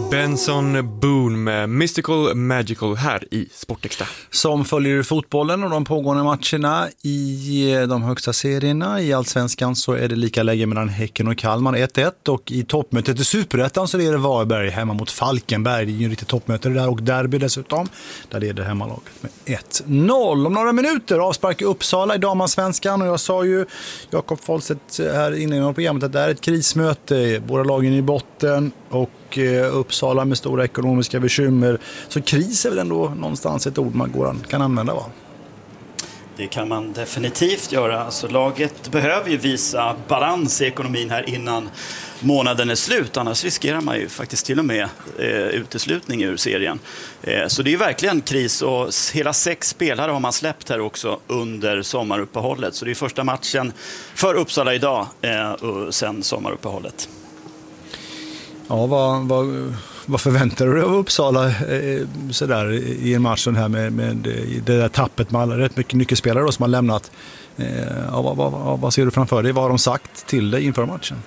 Benson Boone med Mystical Magical här i Sportextra. Som följer fotbollen och de pågående matcherna i de högsta serierna. I Allsvenskan så är det lika läge mellan Häcken och Kalmar 1-1. Och i toppmötet i Superettan så är det Varberg hemma mot Falkenberg. Det är ju en riktigt toppmöte där och derby dessutom. Där leder hemmalaget med 1-0. Om några minuter avsparkar Uppsala i damallsvenskan. Och jag sa ju, Jakob Folstedt här inne i programmet, att det är ett krismöte. Båda lagen i botten och Uppsala med stora ekonomiska bekymmer. Så kris är väl ändå någonstans ett ord man kan använda, va? Det kan man definitivt göra. Alltså, laget behöver ju visa balans i ekonomin här innan månaden är slut. Annars riskerar man ju faktiskt till och med uteslutning ur serien. Så det är ju verkligen kris och hela 6 spelare har man släppt här också under sommaruppehållet. Så det är första matchen för Uppsala idag och sen sommaruppehållet. Ja, vad förväntar du dig av Uppsala sådär, i en match här med det där tappet med alla rätt mycket nyckelspelare då, som har lämnat? Vad ser du framför dig? Vad har de sagt till dig inför matchen?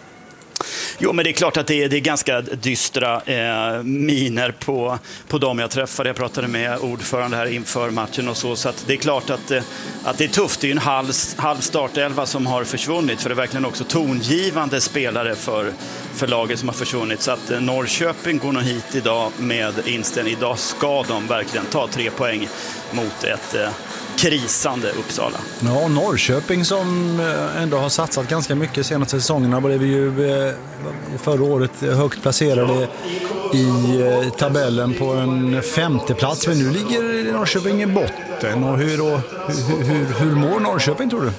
Jo, men det är klart att det är ganska dystra miner på dem jag träffade. Jag pratade med ordförande här inför matchen och så att det är klart att det är tufft. Det är ju en halv startelva som har försvunnit, för det är verkligen också tongivande spelare för laget som har försvunnit. Så att Norrköping går nog hit idag med inställning. Idag ska de verkligen ta 3 poäng mot ett krisande Uppsala. Ja, Norrköping som ändå har satsat ganska mycket senaste säsongerna, blev ju förra året högt placerade i tabellen på en 5:e plats, men nu ligger Norrköping i botten. Och hur mår Norrköping, tror du?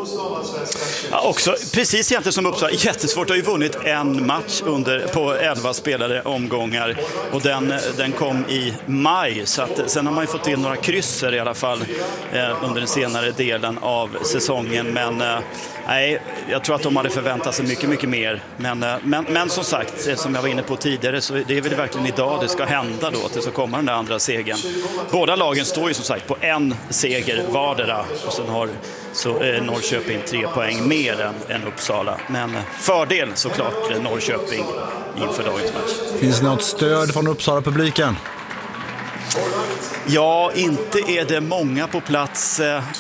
Ja, också precis egentligen som Uppsala, jättesvårt, har ju vunnit en match på 11 spelade omgångar och den kom i maj, så att sen har man ju fått till några krysser i alla fall under den senare delen av säsongen, men nej, jag tror att de hade förväntat sig mycket, mycket mer, men som sagt, som jag var inne på tidigare, så det är väl verkligen idag det ska hända då, att det ska komma den där andra segern. Båda lagen står ju som sagt på en seger vardera och sen har Norrköping 3 poäng mer än Uppsala. Men fördel såklart Norrköping inför dagens match. Finns det något stöd från Uppsala-publiken? Ja, inte är det många på plats.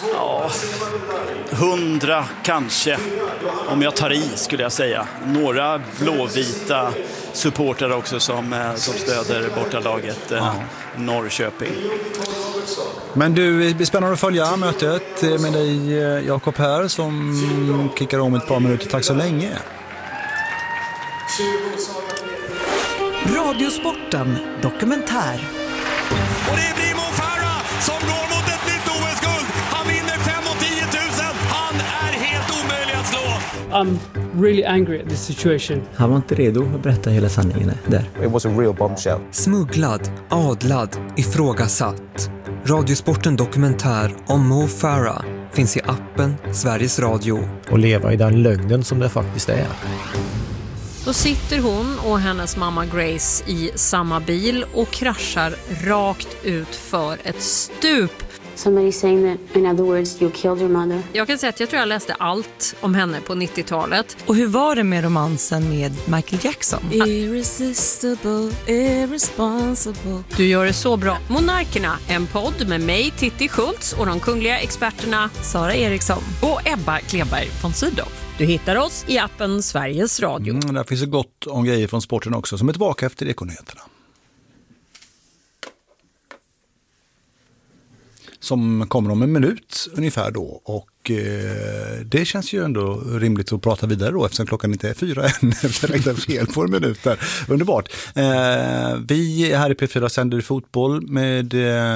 100 kanske, om jag tar i skulle jag säga. Några blåvita supportrar också som stöder bortalaget Norrköping. Men du, det blir spännande att följa mötet med dig, Jakob, här som kickar om ett par minuter. Tack så länge. Radiosporten dokumentär. Och det blir Mo Farah som går mot ett nytt OS-guld. Han vinner 5 och 10 000. Han är helt omöjlig att slå. I'm really angry at this situation. Han var inte redo att berätta hela sanningen där. It was a real bombshell. Smugglad, adlad, ifrågasatt. Radiosporten dokumentär om Mo Farah finns i appen Sveriges Radio. Och leva i den lögnen som det faktiskt är. Då sitter hon och hennes mamma Grace i samma bil och kraschar rakt ut för ett stup. Somebody saying that, in other words, you killed your mother. Jag kan säga att jag tror jag läste allt om henne på 90-talet. Och hur var det med romansen med Michael Jackson? Irresistible, irresponsible. Du gör det så bra. Monarkerna, en podd med mig, Titti Schultz, och de kungliga experterna Sara Eriksson och Ebba Kleberg von Sydow. Du hittar oss i appen Sveriges Radio. Där finns det gott om grejer från sporten också, som är tillbaka efter Ekonyheterna. Som kommer om en minut ungefär då, och det känns ju ändå rimligt att prata vidare då, eftersom klockan inte är 4 än. Jag räknar fel på en minut där. Underbart. Vi här i P4 sänder fotboll med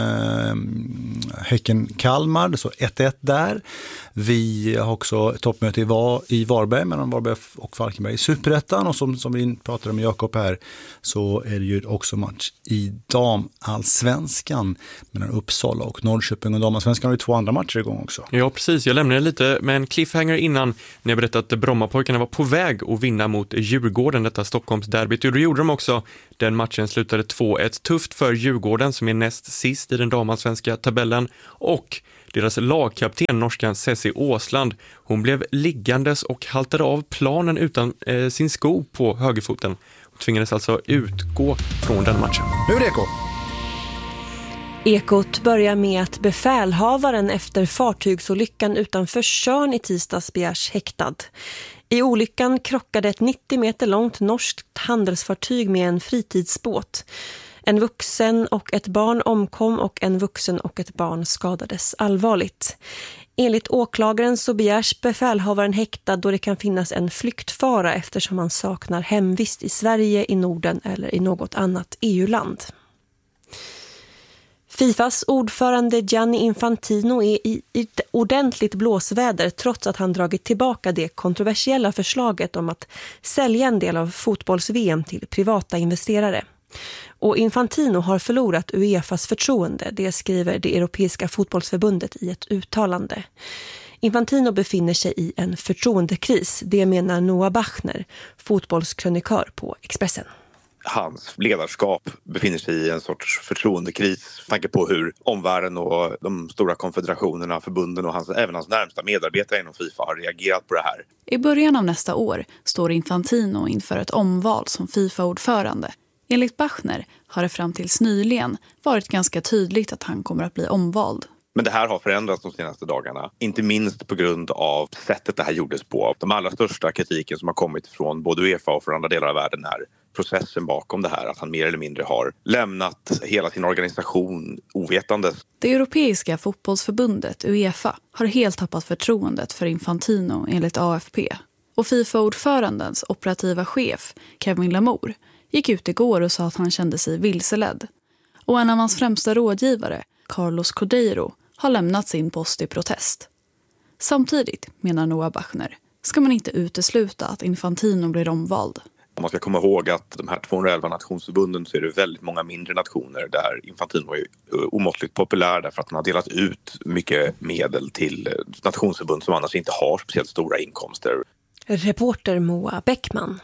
Häcken Kalmar, så 1-1 där. Vi har också toppmöte i Varberg mellan Varberg och Falkenberg i Superettan, och som vi pratade med Jakob här, så är det ju också match i damallsvenskan mellan Uppsala och Norrköping, och damallsvenskan har ju 2 andra matcher igång också. Ja, precis. Jag lämnade lite med en cliffhanger innan när jag berättade att Brommapojkarna var på väg att vinna mot Djurgården, detta Stockholmsderbyt. Och det gjorde de också. Den matchen slutade 2-1. Tufft för Djurgården som är näst sist i den damallsvenska tabellen, och deras lagkapten, norskan Ceci Åsland, hon blev liggandes och haltade av planen utan sin sko på högerfoten. tvingades alltså utgå från den matchen. Nu är det Eko. Ekot börjar med att befälhavaren efter fartygsolyckan utanför Tjörn i tisdags begärs häktad. I olyckan krockade ett 90 meter långt norskt handelsfartyg med en fritidsbåt. En vuxen och ett barn omkom och en vuxen och ett barn skadades allvarligt. Enligt åklagaren så begärs befälhavaren häktad då det kan finnas en flyktfara eftersom han saknar hemvist i Sverige, i Norden eller i något annat EU-land. Fifas ordförande Gianni Infantino är i ett ordentligt blåsväder trots att han dragit tillbaka det kontroversiella förslaget om att sälja en del av fotbolls-VM till privata investerare. Och Infantino har förlorat UEFAs förtroende, det skriver det Europeiska fotbollsförbundet i ett uttalande. Infantino befinner sig i en förtroendekris, det menar Noah Bachner, fotbollskrönikör på Expressen. Hans ledarskap befinner sig i en sorts förtroendekris. Tanke på hur omvärlden och de stora konfederationerna, förbunden och även hans närmsta medarbetare inom FIFA har reagerat på det här. I början av nästa år står Infantino inför ett omval som FIFA-ordförande. Enligt Bachner har det fram tills nyligen varit ganska tydligt att han kommer att bli omvald. Men det här har förändrats de senaste dagarna. Inte minst på grund av sättet det här gjordes på. De allra största kritiken som har kommit från både UEFA och från andra delar av världen är processen bakom det här. Att han mer eller mindre har lämnat hela sin organisation ovetandes. Det europeiska fotbollsförbundet UEFA har helt tappat förtroendet för Infantino enligt AFP. Och FIFA-ordförandens operativa chef Kevin Lamour gick ut igår och sa att han kände sig vilseledd. Och en av hans främsta rådgivare, Carlos Cordeiro, har lämnat sin post i protest. Samtidigt, menar Noah Bachner, ska man inte utesluta att Infantino blir omvald. Man ska komma ihåg att de här 211 nationsförbunden så är det väldigt många mindre nationer där Infantino är omåttligt populär därför att han har delat ut mycket medel till nationsförbund som annars inte har speciellt stora inkomster. Reporter Moa Bäckman.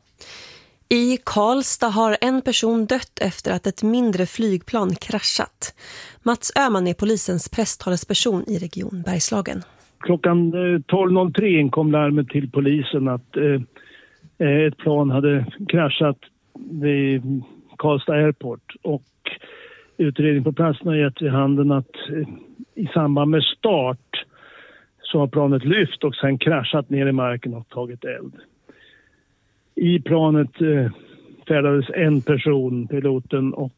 I Karlstad har en person dött efter att ett mindre flygplan kraschat. Mats Öhman är polisens presstalesperson i region Bergslagen. Klockan 12.03 kom larmet till polisen att ett plan hade kraschat vid Karlstad Airport. Och utredning på platsen har gett vid handen att i samband med start så har planet lyft och sen kraschat ner i marken och tagit eld. I planet färdades en person, piloten, och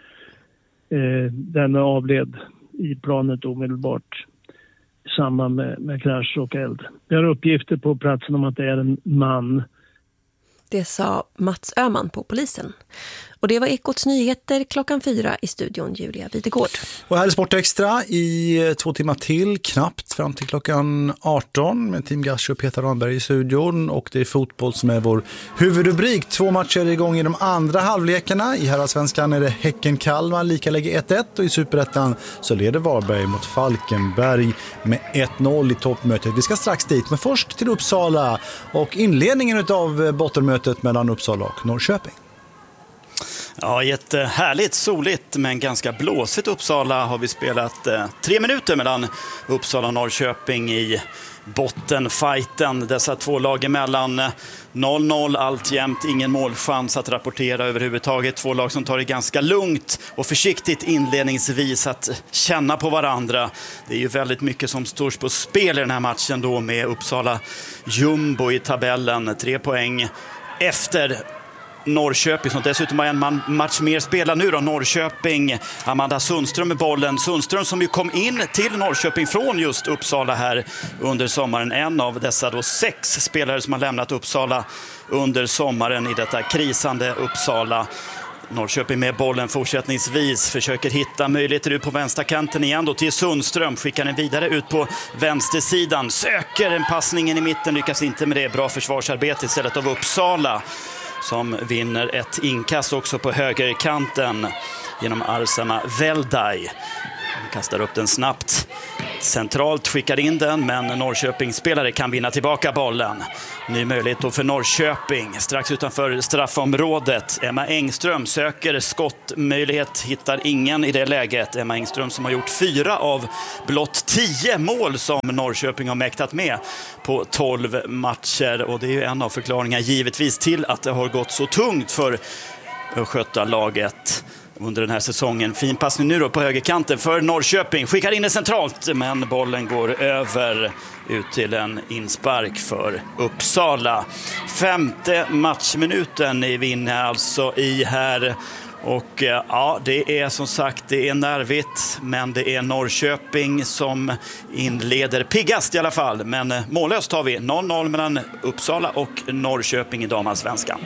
den avled i planet omedelbart i samband med krasch och eld. Vi har uppgifter på platsen om att det är en man. Det sa Mats Öhman på polisen. Och det var Ekots nyheter klockan 4 i studion Julia Videgård. Och här är Sportextra i 2 timmar till, knappt fram till klockan 18 med Tim Gasch och Peter Ramberg i studion. Och det är fotboll som är vår huvudrubrik. 2 matcher är igång i de andra halvlekarna. I Herrasvenskan är det Häcken-Kalmar, lika läge 1-1. Och i Superettan så leder Varberg mot Falkenberg med 1-0 i toppmötet. Vi ska strax dit, men först till Uppsala och inledningen av bottenmötet mellan Uppsala och Norrköping. Ja, jättehärligt, soligt men ganska blåsigt Uppsala har vi spelat 3 minuter mellan Uppsala och Norrköping i bottenfighten. Dessa 2 lag emellan 0-0 alltjämt, ingen målchans att rapportera överhuvudtaget. 2 lag som tar det ganska lugnt och försiktigt inledningsvis att känna på varandra. Det är ju väldigt mycket som står på spel i den här matchen då med Uppsala jumbo i tabellen. 3 poäng efter Norrköping som dessutom har en match mer spelad nu då. Norrköping, Amanda Sundström med bollen. Sundström som ju kom in till Norrköping från just Uppsala här under sommaren. En av dessa då 6 spelare som har lämnat Uppsala under sommaren i detta krisande Uppsala. Norrköping med bollen fortsättningsvis försöker hitta möjligheter ut på vänsterkanten igen då till Sundström, skickar den vidare ut på vänstersidan, söker en passningen i mitten, lyckas inte med det. Bra försvarsarbete istället av Uppsala som vinner ett inkast också på högerkanten genom Arsama Veldaj. Kastar upp den snabbt. Centralt skickar in den, men Norrköping-spelare kan vinna tillbaka bollen. Ny möjlighet då för Norrköping. Strax utanför straffområdet. Emma Engström söker skottmöjlighet, hittar ingen i det läget. Emma Engström som har gjort 4 av blott 10 mål som Norrköping har mäktat med på 12 matcher. Och det är ju en av förklaringarna givetvis till att det har gått så tungt för Östgötalaget under den här säsongen. Fin passning nu då på högerkanten för Norrköping. Skickar in det centralt, men bollen går över ut till en inspark för Uppsala. 5:e matchminuten i vinner alltså i här. Och ja, det är som sagt, det är nervigt, men det är Norrköping som inleder piggast i alla fall. Men mållöst har vi 0-0 mellan Uppsala och Norrköping i damallsvenskan.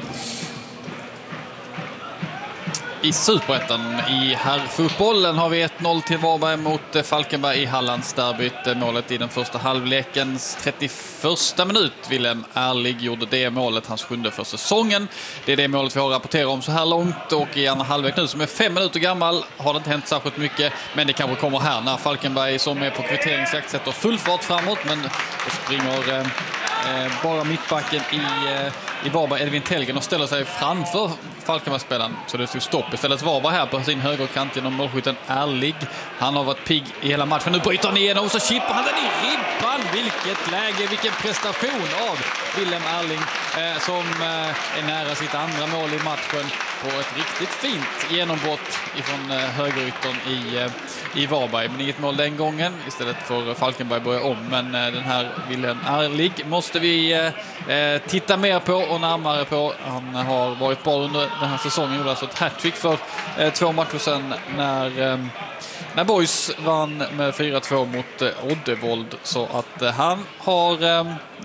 I Superettan i herrfotbollen har vi 1-0 till Varberg mot Falkenberg i Hallandsderbyt. Målet i den första halvlekens 31:a minut. Willem Ärlig gjorde det målet, hans 7:e för säsongen. Det är det målet vi har rapporterat om så här långt, och i andra halvlek nu som är 5 minuter gammal har det inte hänt särskilt mycket, men det kanske kommer här när Falkenberg som är på kvitteringsjakt sätter full fart framåt, men och springer bara mittbacken i Varberg, Edvin Tellgren, och ställer sig framför Falkenbergsspelaren, så det stod stopp. Istället Varberg här på sin högerkant genom målskytten Ärlig. Han har varit pigg i hela matchen. Nu bryter han igenom och så chippar han den i ribban. Vilket läge, vilken prestation av Willem Ärlig som är nära sitt andra mål i matchen på ett riktigt fint genombrott ifrån högeryttern i Varberg. Men inget mål den gången. Istället för Falkenberg börja om. Men den här Willem Ärlig måste vi titta mer på och närmare på. Han har varit bra under den här säsongen. Gjorde alltså ett hattrick för 2 matcher sedan när Boys vann med 4-2 mot Oddevold. Så att han har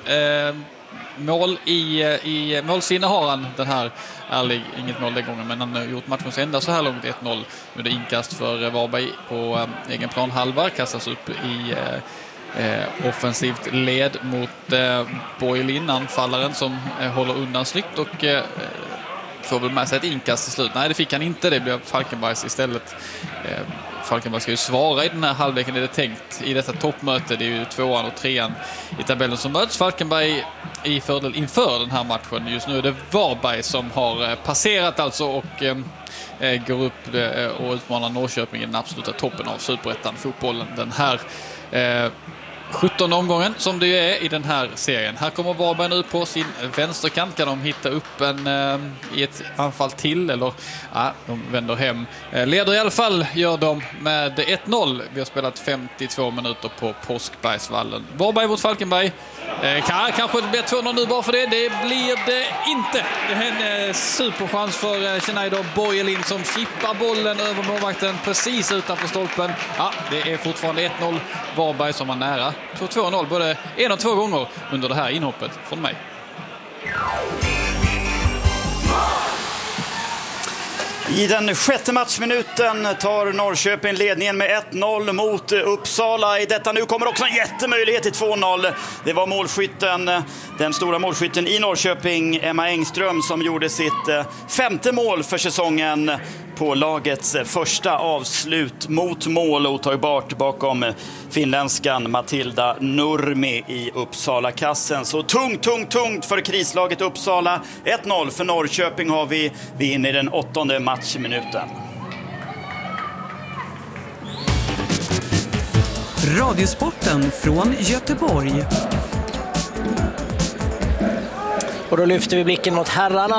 mål i målsinne har han, den här Ärlig. Inget mål den gången, men han har gjort matchens enda så här långt 1-0. Nu är det inkast för Varberg på egen plan halva. Kastas upp i offensivt led mot Boylin, anfallaren som håller undan snyggt och får väl med sig ett inkast till slut. Nej, det fick han inte. Det blev Falkenbergs istället. Falkenberg ska ju svara i den här halvleken, är det tänkt, i detta toppmöte. Det är ju 2:an och 3:an i tabellen som möts. Falkenberg i fördel inför den här matchen. Just nu är det Varberg som har passerat alltså och går upp och utmanar Norrköping i den absoluta toppen av Superettan fotbollen den här 17 omgången som det är i den här serien. Här kommer Varberg nu på sin vänsterkant. Kan de hitta upp i ett anfall till, eller de vänder hem. Leder i alla fall gör de med 1-0. Vi har spelat 52 minuter på Påskbergsvallen. Varberg mot Falkenberg. Kanske det blir 2-0 nu bara för det. Det blir det inte. Det är en superchans för Schneider Boylin som chippar bollen över målvakten precis utanför stolpen. Ja, det är fortfarande 1-0 Varberg som var nära. 2-0 både 1 och 2 gånger under det här inhoppet från mig. I den 6:e matchminuten tar Norrköping ledningen med 1-0 mot Uppsala. I detta nu kommer också en jättemöjlighet till 2-0. Det var målskytten, den stora målskytten i Norrköping, Emma Engström, som gjorde sitt 5:e mål för säsongen på lagets första avslut mot mål, otagbart bakom finländskan Matilda Nurmi i Uppsala-kassen. Så tungt för krislaget Uppsala. 1-0 för Norrköping har vi inne i den 8:e matchminuten. Radiosporten från Göteborg. Och då lyfter vi blicken mot herrarna